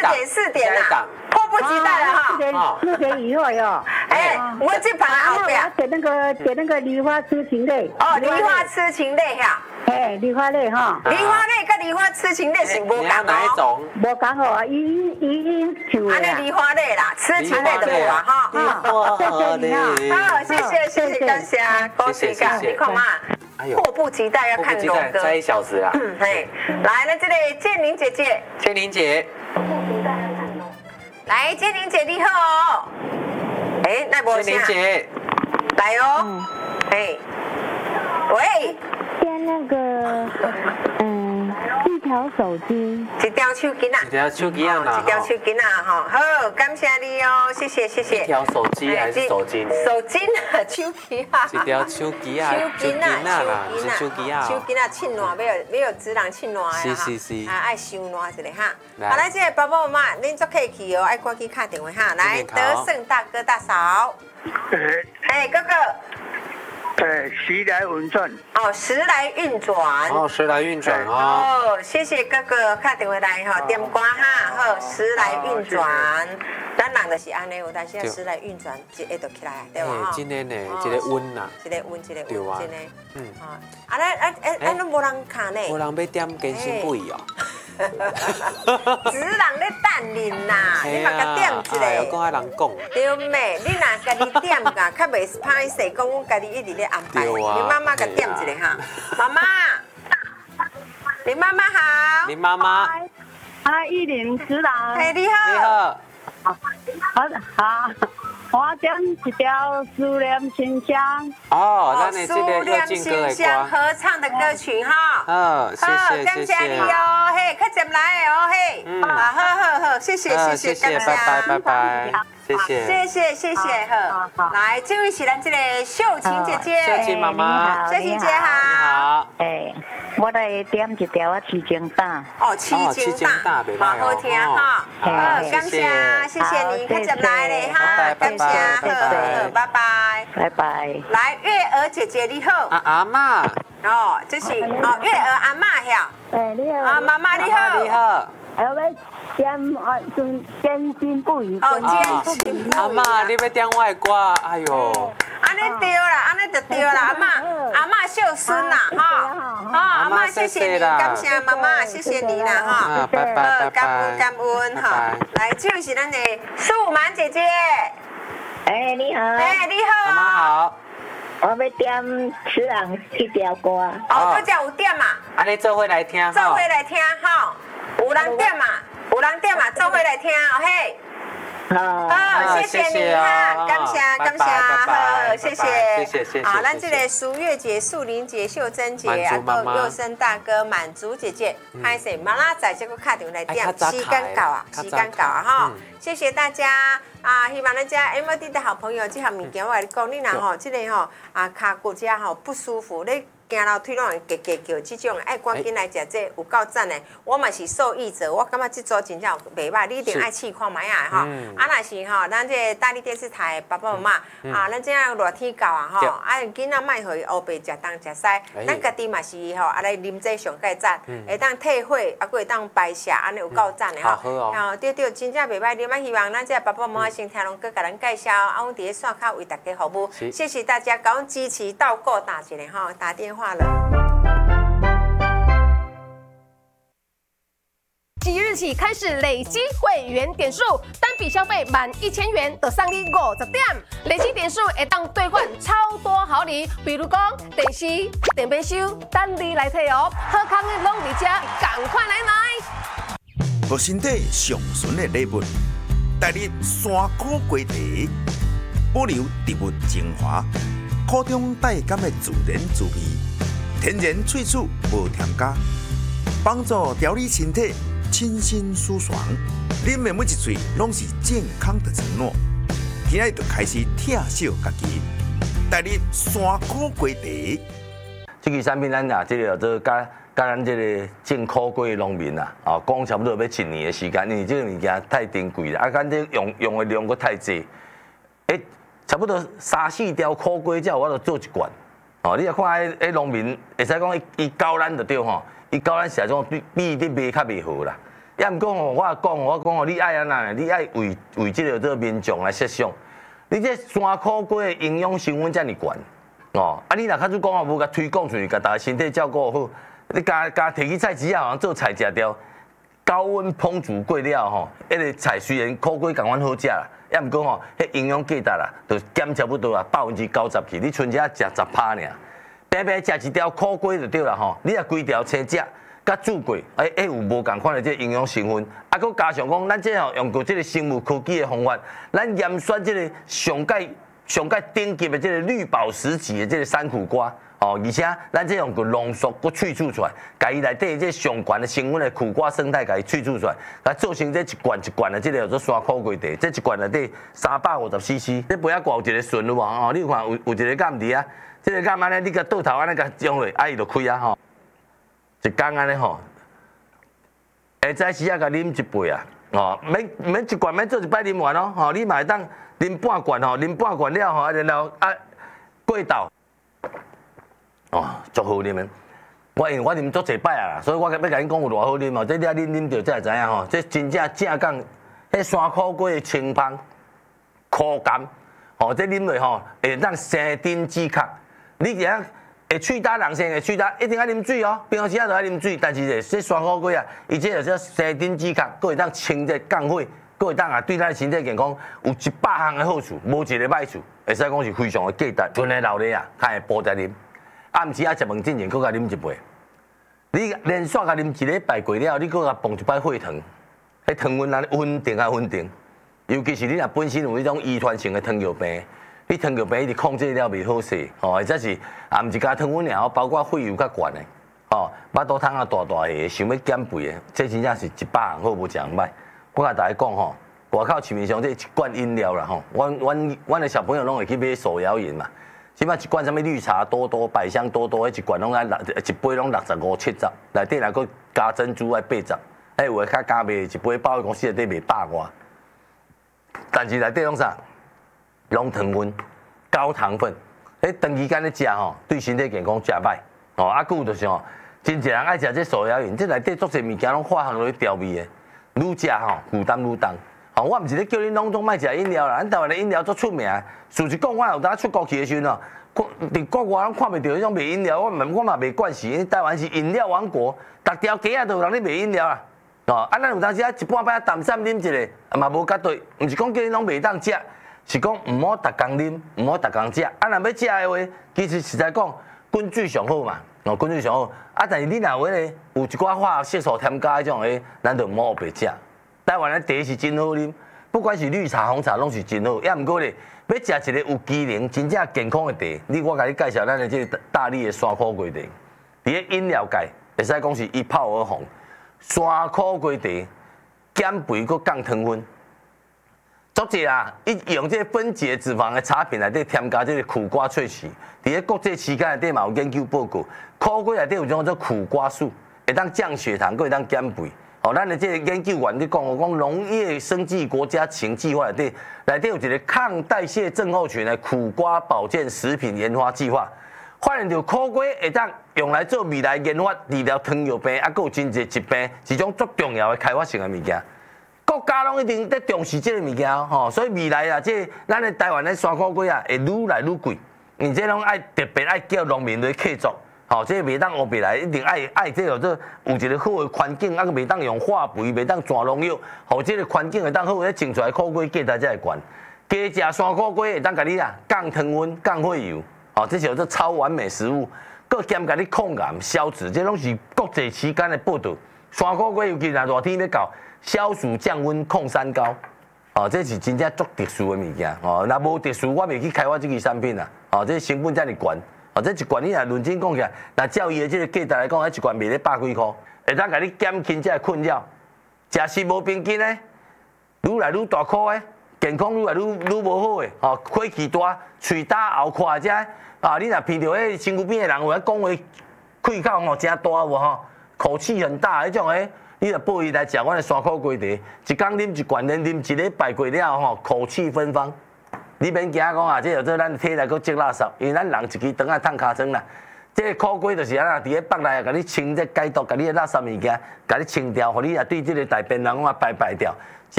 4点啦，迫不及待了哈。 4点以后哟。 哎，我这旁后边点那个梨花痴情泪。 哦，梨花痴情泪哈。 哎，梨花泪哈。 梨花泪跟梨花痴情泪是无共哪一种？ 无共哦，语唱的。 安尼梨花泪啦，痴情泪的无啦哈。 谢谢你啊。 好，谢谢，感谢，恭喜感，你看嘛。迫不及待要看龙哥， 再1小时啊！ 嘿，来了，这里建宁姐姐， 建宁姐， 来，建宁姐你好，哎，那不建宁姐， 来哦，哎，喂， 点那个一条手巾， 一条手巾啊， 一条手巾啊， 一条手巾啊，哈，好，感谢你哦，谢谢。 一条手机还是手巾？ 手巾啊，手机啊， 一条手机啊， 手巾啊， 是手机啊， 手巾啊，衬暖，没有只人衬暖的是， 爱收暖一下哈。好，来，这个爸爸妈妈，恁做客气哦，爱赶紧打电话哈，来，德胜大哥大嫂，哎，哥哥， 时来运转， 哦，时来运转， 哦，时来运转哦，谢谢哥哥打电话来哈，点歌哈，好，时来运转。咱人就是安尼，有但是时来运转，一下就起来，对吧？ 真的呢，一个温呐， 一个温，真的。啊，咱都无人看呢， 无人要点更新费哦。 只人咧等您呐，你嘛甲点一个。讲爱人讲。 对咩？你若家己点噶，较袂歹势，讲我家己一直咧安排。你妈妈甲点一个哈，妈妈，你妈妈好。 你妈妈。 依林主人。 嘿，你好。 你好。 好，我点一条思念信箱。 哦，咱的这个热情歌的歌， 合唱的歌曲哈。 谢谢。 感谢你哦，嘿，快点来哦，嘿。好，谢谢，感谢， 拜， 谢谢，好。来，这位是咱这个秀琴姐姐， 秀琴妈妈， 秀琴姐好。 哎，我来点一条七情打。 哦，七情打，好听哈。好，感谢你，快点来嘞哈，感谢，好，拜拜。来，月娥姐姐你好。 阿妈。 哦，这是月娥阿嬷呀。 你好。 妈妈你好。 你好。 坚信不疑。 阿妈，你要点我的歌？哎呦。 安尼对啦，安尼就对啦，阿嬷孝顺啦，哈，阿嬷谢谢你，感谢妈妈，谢谢你啦，哈， 拜， 感恩哈。来，这位是咱的素满姐姐。 哎，你好。 你好。 妈妈好。 我要点此人一条歌。 哦，搁只有点嘛。 安尼做伙来听。 做伙来听哈，有人点嘛，做伙来听哦嘿。好，谢谢你哈，感谢，好，谢谢。好，咱这个苏月姐、素玲姐、秀珍姐，啊，个佑生大哥、满足姐姐，拍摄马拉仔这个打电话来点，时间到啊哈，谢谢大家啊！希望咱家 MOD 的好朋友，这项物件我跟你讲，你若吼，这个吼啊，脚骨遮吼不舒服，你。行楼梯拢会夹叫，这种爱赶紧来食这有够赞的。我嘛是受益者，我感觉这组真正袂歹，你一定爱试看卖啊吼。啊，若是吼，咱这大力电视台爸爸妈妈啊，咱这样热天到啊吼，啊囡仔莫互伊乌白食东食西，咱家己嘛是吼，啊来啉这上盖赞，会当退火，啊佫会当白血，安尼有够赞的吼。哦，对，真正袂歹，你嘛希望咱这爸爸妈妈先听龙哥甲咱介绍，啊，阮伫咧线口为大家服务，谢谢大家，甲阮支持到够大一个吼，打电话。 即日起开始累积会员点数，单笔消费满1000元就送你50点，累积点数会当兑换超多好礼，比如讲电视、电杯收，等你来摕哦。好康的拢伫遮，赶快来！ 互身体上纯的礼物，带你山苦瓜茶，保留植物精华，苦中带甘的自然滋味。天然萃取无添加，帮助调理身体，清新舒爽。啉的每一嘴拢是健康的承诺。今仔就开始疼惜家己，带你山苦瓜茶。 这支产品咱啊，这个做甲咱这个种苦瓜的农民啊，讲差不多要1年的时间，因为这个物件太珍贵了，啊，咱这用的量佫太济，差不多3、4条苦瓜才有我就做一罐。哦，你若看迄农民，会使讲伊教咱就对吼，伊教咱是种比你卖较袂好啦。 也毋讲吼，我讲吼，你爱安那？你爱为这个民众来设想。你这山苦瓜的营养成分遮尔悬，哦，啊你若较主讲哦，无甲推广出去，甲大家身体照顾好，你加摕去菜市啊，做菜食掉，高温烹煮过了吼，迄个菜虽然苦瓜共阮好食啦，也毋讲吼，迄营养价值啦，就减差不多啊90%去，你剩下食10%尔，平平食一条苦瓜就对啦吼，你若规条青食。甲煮过，有无共款的这营养成分，啊，佮加上讲，咱这吼用过这个生物科技的方法，咱验选这个上界顶级的这个绿宝石级的这个山苦瓜，哦，而且咱这用过浓缩佮萃取出来，甲伊内底这上悬的成分的苦瓜生态，甲伊萃取出来，甲做成这一罐的这个叫做山苦瓜茶，这一罐内底350cc，这杯仔挂有一个顺有无？哦，你看有一个杆伫啊，这个杆安尼，你甲倒头安尼甲用落，伊就开啊吼。一工安尼吼，下早时啊，甲啉一杯啊，哦，免一罐，免做一摆啉完哦，吼，你嘛会当啉半罐吼，啉半罐了吼，然后啊过豆，哦，足好啉的。因为我啉足侪摆啊，所以我要甲恁讲有偌好啉哦，这你啊啉着才会知影吼，这真正讲，迄山苦瓜的清芳、苦甘，吼，这啉落吼会当生津止渴，你只要。会喙焦人生会喙焦，一定要啉水哦。平常时啊就要啉水，但是这山苦瓜啊，伊这就叫生津止渴，佫会当清这降火，佫会当啊对咱身体健康有100项的好处，无一个歹处，会使讲是非常的价值。剩的老咧啊，较会补在啉。暗时啊食饭之前佫甲啉一杯，你连续甲啉一礼拜过了，你佫甲放一摆血糖，迄糖分啊稳定啊稳定。尤其是你若本身有迄种遗传性的糖尿病。你糖尿病一直控制了袂好势，吼，或者是啊，毋是加糖分尔，包括血油较悬的，吼，巴肚汤啊大个，想要减肥的，这真正是100项好无一项歹。我甲大家讲吼，外口市面上这一罐饮料啦吼，阮的小朋友拢会去买手摇饮嘛，即摆一罐什么绿茶多多、百香多多，迄一罐拢一杯拢65、70，内底若佫加珍珠爱80，有诶较加卖一杯百货公司内底卖100外，但是内底拢啥？拢糖分、高糖分，长期间咧食吼，对身体健康食歹。哦，啊，佫有就是吼，真侪人爱食这手摇饮，这内底足侪物件拢化学落去调味的，愈食吼负担愈重。哦，我毋是咧叫恁拢总莫食饮料啦，咱台湾的饮料足出名。事实讲，我有当出国去的时阵哦，伫国外拢看袂到迄种卖饮料，我嘛袂惯势。台湾是饮料王国，逐条街啊都有人咧卖饮料啦。哦，啊，咱有当时啊一半摆淡散啉一个，嘛无绝对，毋是讲叫恁拢袂当食。是讲毋好逐工啉，毋好逐工食。啊，若要食的话，其实在讲滚水上好嘛，哦，滚水上好。啊，但是你若有迄有一寡化学色素添加迄种的，咱就毋好白食。台湾的茶是真好啉，不管是绿茶、红茶，拢是真好。也毋过咧，要食一个有机能、真正健康的茶，我甲你介绍咱的这个大力的山苦瓜茶。伫咧饮料界，会使讲是一炮而红。山苦瓜茶减肥佮降糖分。足济啊！伊用这分解脂肪的产品内底添加这个苦瓜萃取，伫咧国际期刊内底嘛有研究报告，苦瓜内底有种叫做苦瓜素，会当降血糖，佫会当减肥。哦，咱的这个研究员咧讲，农业生技国家情计划内底有一个抗代谢症候群的苦瓜保健食品研发计划，发现到苦瓜会当用来做未来研发治疗糖尿病，佫有真侪疾病，是种足重要的开发性的物件。国家拢一定在重视这个物件吼，所以未来啊，这咱的台湾的山苦瓜啊，会愈来愈贵。而且拢爱特别爱叫农民来客作，吼，这袂当学别来，一定爱这个做有一个好的环境，啊，袂当用化肥，袂当转农药，吼，这个环境会当好，咧种出来苦瓜价值才会悬。加食山苦瓜会当甲你啊降糖分、降血油，吼，这是叫做超完美食物，佮兼甲你抗癌、消脂，这拢是国际期间的报道。山苦瓜尤其若热天要到。消暑降温抗三高，哦，这是真正足特殊的物件哦。若无特殊，我袂去开发这个产品啦。哦，这成本遮尔悬，哦，这一罐你若认真讲起来，若照伊的这个价值来讲，一罐卖咧100几箍，会当甲你减轻这个困扰。食食无平均的，愈来愈大颗的，健康愈来愈无好的，哦，火气大，喙焦喉快遮，啊，你若闻到迄身躯边的人有咧讲话，气口吼真大无吼，口气很大迄种诶。你若报伊来食阮的山苦瓜茶，一工啉一罐，连啉一礼拜过了吼，口气芬芳。你免惊讲啊，这叫做咱体内佫积垃圾，因为咱人一支肠啊烫尻川啦， 这个苦瓜就是安那，伫咧北内甲你清这解毒，甲你的垃圾物件，甲你清掉，互你也对这个大便人啊排掉。